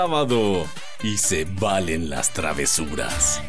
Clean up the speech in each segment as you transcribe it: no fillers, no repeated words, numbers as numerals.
Sábado y se valen las travesuras.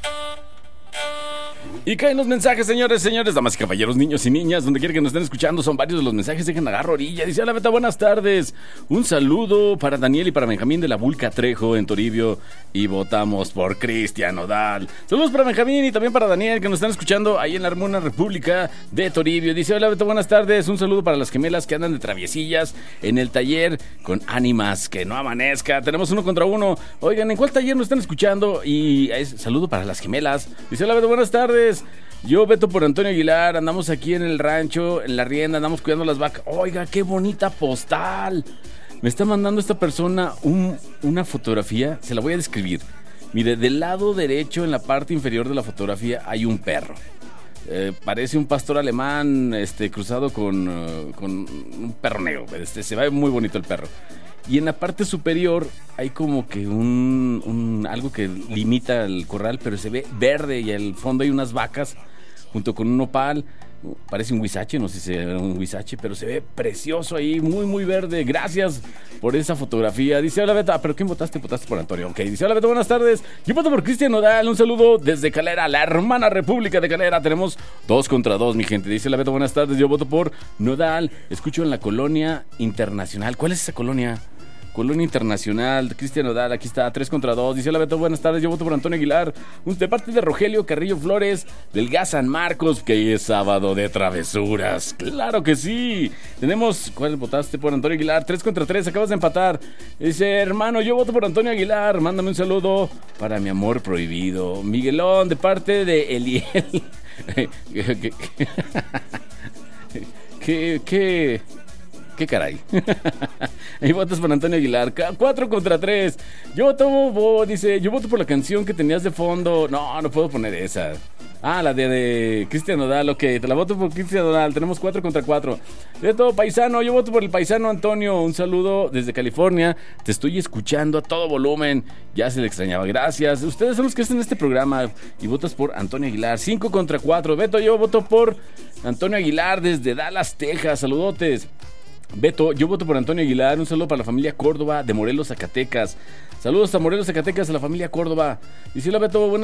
Y caen los mensajes, señores, damas y caballeros, niños y niñas, donde quiera que nos estén escuchando, son varios de los mensajes. Dejen agarro orilla. Dice: hola, Beta, buenas tardes. Un saludo para Daniel y para Benjamín de la Vulca Trejo en Toribio. Y votamos por Cristian Nodal. Saludos para Benjamín y también para Daniel, que nos están escuchando ahí en la hermana República de Toribio. Dice: hola, Beta, buenas tardes. Un saludo para las gemelas que andan de traviesillas en el taller con ánimas, que no amanezca. Tenemos 1 contra 1. Oigan, ¿en cuál taller nos están escuchando? Y saludo para las gemelas. Dice: hola, Beta, buenas tardes. Yo, Beto por Antonio Aguilar, andamos aquí en el rancho, en la rienda, andamos cuidando las vacas. Oiga, qué bonita postal. Me está mandando esta persona una fotografía, se la voy a describir. Mire, del lado derecho, en la parte inferior de la fotografía, hay un perro. Parece un pastor alemán cruzado con un perro negro. Se ve muy bonito el perro. Y en la parte superior hay como que algo que limita el corral, pero se ve verde y al fondo hay unas vacas junto con un nopal. Parece un huizache, no sé si es un huizache, pero se ve precioso ahí, muy muy verde. Gracias por esa fotografía. Dice: hola, Beta, ¿pero quién votaste? Votaste por Antonio. Ok, dice: hola, Beta, buenas tardes. Yo voto por Cristian Nodal. Un saludo desde Calera, la hermana República de Calera. Tenemos 2 contra 2, mi gente. Dice: hola, Beta, buenas tardes. Yo voto por Nodal. Escucho en la Colonia Internacional. ¿Cuál es esa colonia? Colonia Internacional, Cristian Nodal, aquí está, 3 contra 2. Dice: hola, Beto, buenas tardes, yo voto por Antonio Aguilar. De parte de Rogelio Carrillo Flores, del Gas San Marcos, que hoy es sábado de travesuras. ¡Claro que sí! Tenemos, ¿cuál votaste? Por Antonio Aguilar, 3 contra 3, acabas de empatar. Dice: hermano, yo voto por Antonio Aguilar. Mándame un saludo para mi amor prohibido, Miguelón, de parte de Eliel. ¿Qué caray? Ahí votas por Antonio Aguilar. 4 contra 3. Yo voto por la canción que tenías de fondo. No puedo poner esa. La de Cristian Nodal. Ok, te la voto por Cristian Nodal. Tenemos 4 contra 4. Beto, paisano, yo voto por el paisano Antonio. Un saludo desde California. Te estoy escuchando a todo volumen. Ya se le extrañaba. Gracias. Ustedes son los que están en este programa. Y votas por Antonio Aguilar. 5 contra 4. Beto, yo voto por Antonio Aguilar desde Dallas, Texas. Saludotes. Beto, yo voto por Antonio Aguilar. Un saludo para la familia Córdoba de Morelos, Zacatecas. Saludos a Morelos, Zacatecas, a la familia Córdoba. Dice: hola, Beto, buenas